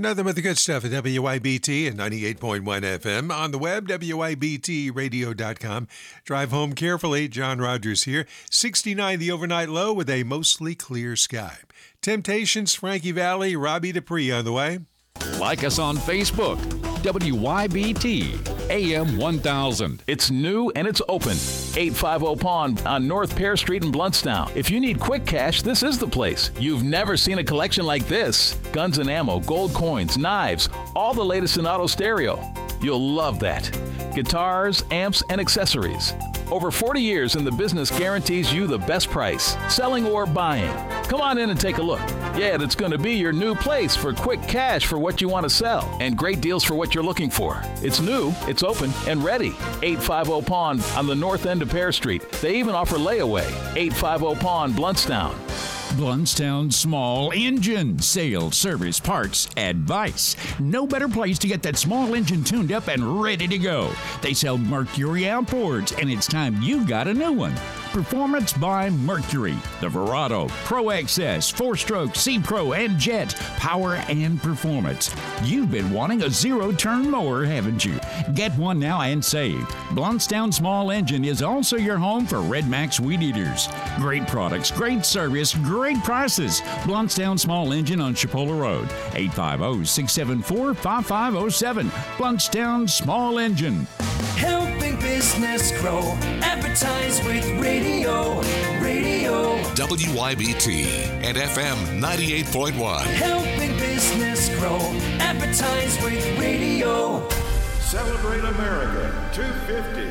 Nothing but the good stuff at WYBT and 98.1 FM. On the web, WYBTradio.com. Drive home carefully. John Rogers here. 69 the overnight low with a mostly clear sky. Temptations, Frankie Valli, Robbie Dupree on the way. Like us on Facebook, WYBT AM 1000. It's new and it's open. 850 Pawn on North Pear Street in Bluntstown. If you need quick cash, this is the place. You've never seen a collection like this. Guns and ammo, gold coins, knives, all the latest in auto stereo. You'll love that. Guitars, amps, and accessories. Over 40 years in the business guarantees you the best price, selling or buying. Come on in and take a look. Yeah, it's going to be your new place for quick cash for what you want to sell and great deals for what you're looking for. It's new, it's open, and ready. 850 Pawn on the north end of Pear Street. They even offer layaway. 850 Pawn, Bluntstown. Bluntstown Small Engine. Sales, service, parts, advice. No better place to get that small engine tuned up and ready to go. They sell Mercury outboards, and it's time you got a new one. Performance by Mercury. The Verado, Pro XS, 4-stroke, C-Pro, and Jet. Power and performance. You've been wanting a zero-turn mower, haven't you? Get one now and save. Bluntstown Small Engine is also your home for Red Max Weed Eaters. Great products, great service, great prices. Bluntstown Small Engine on Chipola Road. 850-674-5507. Bluntstown Small Engine. Helping business grow. Advertise with radio. WYBT and FM 98.1. Helping business grow. Advertise with radio. Celebrate America 250.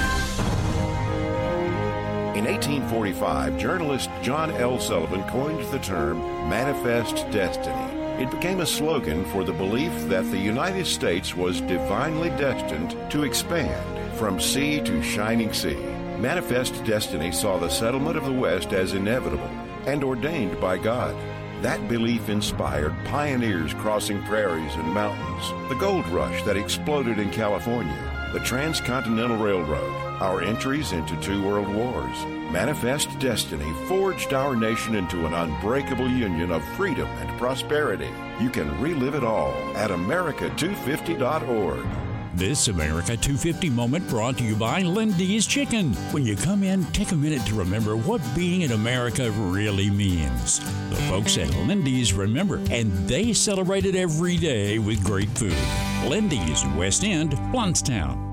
In 1845, journalist John L. Sullivan coined the term Manifest Destiny. It became a slogan for the belief that the United States was divinely destined to expand from sea to shining sea. Manifest Destiny saw the settlement of the West as inevitable and ordained by God. That belief inspired pioneers crossing prairies and mountains, the gold rush that exploded in California, the Transcontinental Railroad, our entries into 2 world wars. Manifest Destiny forged our nation into an unbreakable union of freedom and prosperity. You can relive it all at America250.org. This America 250 moment brought to you by Lindy's Chicken. When you come in, take a minute to remember what being in America really means. The folks at Lindy's remember, and they celebrate it every day with great food. Lindy's, West End, Bluntstown.